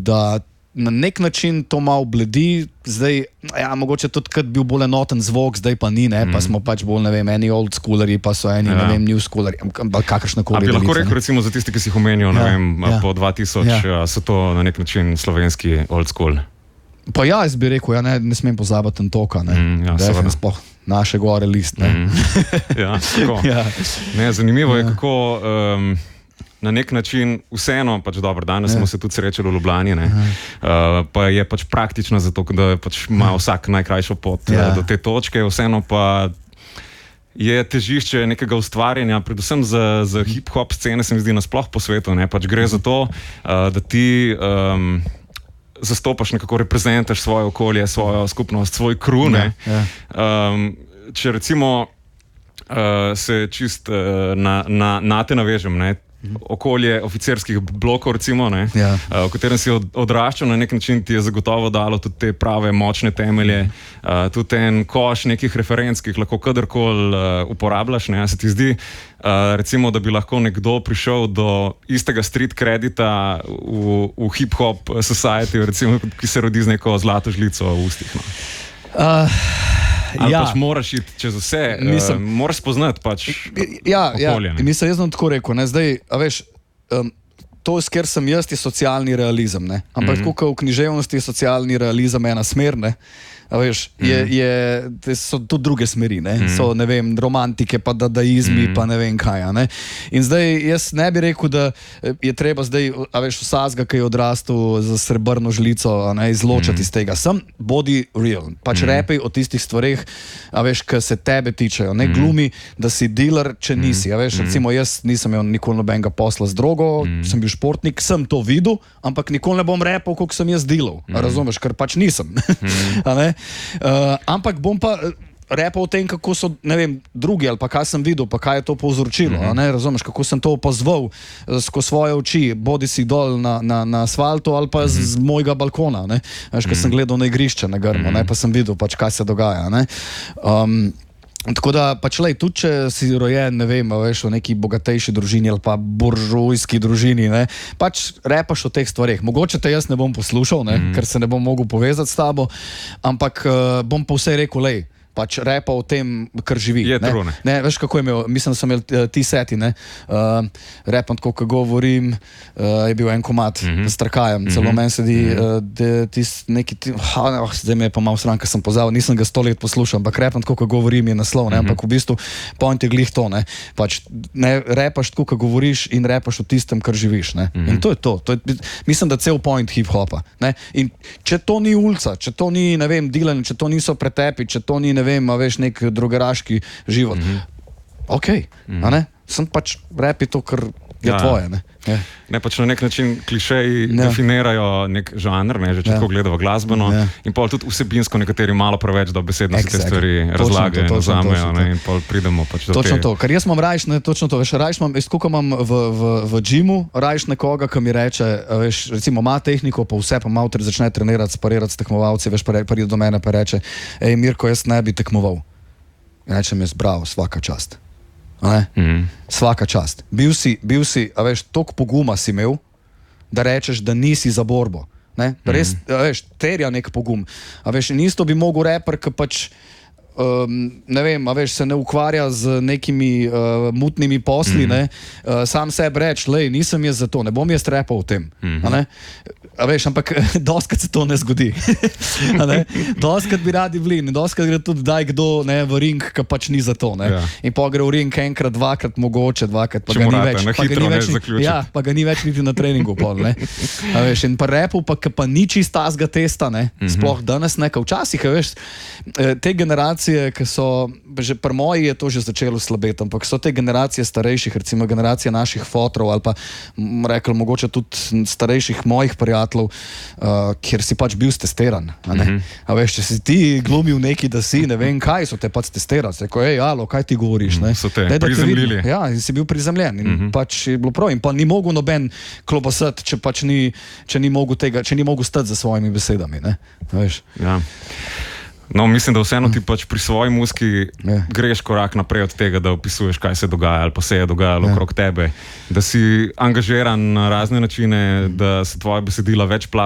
da na nek način to malo bledi, zdaj, mogoče tudi kad bil bolj enoten zvok, zdaj pa ni, pa smo pač bolj, ne vem, eni old schooleri, pa so eni, ne vem, new schooleri, kakršnakoli. A bi lahko rekel, recimo, za tisti, ki si jih omenil, ne vem, po 2000, so to na nek način slovenski old school? Pa jaz bi rekel, ne smem pozabiti Antoka, definitivno sploh naše gore list, Ja, tako. Zanimivo je, kako na nek način vseeno, pač dobro, danes smo se tudi srečali v Ljubljani, pa je pač praktično zato, da pač ima vsak najkrajšo pot do te točke, vseeno pa je težišče nekega ustvarjanja, predvsem za hip-hop scene, se mi zdi nasploh po svetu, pač gre za to, da ti zastopaš nekako, reprezentaš svoje okolje, svojo skupnost, svoj crew, če recimo se čist na te navežem, okolje oficirskih blokov, recimo, v katerem si odraščal, na nek način ti je zagotovo dalo tudi te prave močne temelje, tudi en koš nekih referenc, ki jih lahko kadarkoli uporabljaš, se ti zdi, recimo, da bi lahko nekdo prišel do istega street kredita v hip-hop society, recimo, ki se rodi z neko zlato žlico v ustih. Ali pač moraš iti čez vse, moraš spoznati pač okolje. Mislim, jaz bom tako rekel, zdaj, a veš, to, ker sem jaz, je socialni realizem, ampak tako, v književnosti je socialni realizem ena smer, a veš, so tudi druge smeri, so, ne vem, romantike, pa dadaizmi, pa ne vem kaj, In zdaj, jaz ne bi rekel, da je treba zdaj, a veš, vsazga, ki je odrastel za srebrno žlico, izločati iz tega. Sem body real, pač repej o tistih stvareh, a veš, ki se tebe tičejo, ne glumi, da si dealer, če nisi, a veš, recimo jaz nisem imel nikoli nobenega posla z drogo, sem bil športnik, sem to videl, ampak nikoli ne bom repal, koliko sem jaz delal, razumeš, ker pač nisem, ampak bom pa repal o tem, kako so, ne vem, drugi ali pa kaj sem videl, pa kaj je to povzročilo, razumeš, kako sem to opazval skozi svoje oči, bodi si dol na asfaltu ali pa z mojega balkona, veš, ko sem gledal na igrišče na Grmu, pa sem videl pač, kaj se dogaja, Tako da, pač lej, tudi če si rojen, ne vem, veš, v neki bogatejši družini ali pa buržujski družini, pač repaš o teh stvareh. Mogoče te jaz ne bom poslušal, ker se ne bom mogel povezati s tabo, ampak bom pa vse rekel, lej, pač repa o tem, kar živi. Je true, ne? Veš, kako je imel, mislim, da sem imel ti seti, repam tako, ko govorim, je bil en komad s Trakajem, celo meni sedi zdaj me je pa malo sram, ker sem pozabil, nisem ga 100 let poslušal, ampak repam tako, ko govorim je naslov, ampak v bistvu point je glih to, pač repaš tako, ko govoriš in repaš o tistem, kar živiš, In to je to. Mislim, da cel point hip-hopa, In če to ni ulica, če to ni, ne vem, dilanje, če to niso pretepi, če to ni, ne vem, veš, nek drogeraški život. Okej, sem pač repi to, kar je tvoje, Ne, pač na nek način klišeji definirajo nek žanr, že če tako gledamo glasbeno, in pol tudi vsebinsko nekateri malo preveč dobesedno se te stvari razlagajo in vzamejo, in pol pridemo pač do te. Točno to, ker jaz imam rajš, točno to, veš, rajš imam, koliko imam v džimu, rajš nekoga, ki mi reče, veš, recimo ima tehniko, pa vse, pa malo začne trenirati, sparirati s tekmovalci, veš, pride do mene pa reče, Mirko, jaz ne bi tekmoval. In rečem jaz, bravo, svaka čast. Svaka čast. Bil si, a veš, toliko poguma si imel, da rečeš, da nisi za borbo. Res, a veš, terja nek pogum. A veš, in isto bi mogel reper, ki pač ne vem, a veš, se ne ukvarja z nekimi mutnimi posli, sam sebi reč, lej, nisem jaz za to, ne bom jaz repal o tem. A veš, ampak doskrat se to ne zgodi. Doskrat bi radi bili, doskrat gre tudi daj kdo v ring, ki pač ni za to. In pa gre v ring enkrat, dvakrat, mogoče dvakrat, pa ga ni več. Pa ga ni več niti na treningu. A veš, in pa repu, pa ni čistazga testa, sploh danes, včasih, veš, te generacije, ki so, že pri moji je to že začelo slabeti, ampak so te generacije starejših, recimo generacija naših fotrov ali pa rekel, mogoče tudi starejših mojih prijateljev, kjer si pač bil stesteran. A veš, če si ti glumil neki, da si, ne vem kaj, so te pač testirali. Rekel, alo, kaj ti govoriš? So te prizemljili. Ja, in si bil prizemljen. In pač je bilo prav. In pa ni mogel noben klobasati, če pač ni mogel stati za svojimi besedami. Veš. Ja. No, mislim, da vseeno ti pač pri svoji muziki greš korak naprej od tega, da opisuješ, kaj se dogaja ali pa se je dogajalo okrog tebe. Da si angažiran na razne načine, da se tvoja besedila več